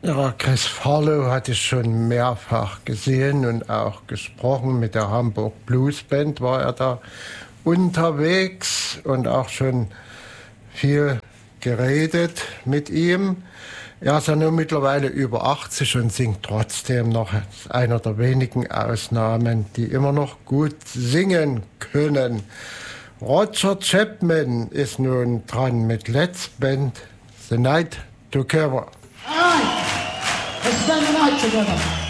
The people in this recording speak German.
Ja, Chris Farlowe hatte ich schon mehrfach gesehen und auch gesprochen. Mit der Hamburg Blues Band war er da unterwegs und auch schon viel geredet mit ihm. Er ist ja nun mittlerweile über 80 und singt trotzdem noch. Ist einer der wenigen Ausnahmen, die immer noch gut singen können. Roger Chapman ist nun dran mit Let's Band The Night Together. All right, let's spend the night together.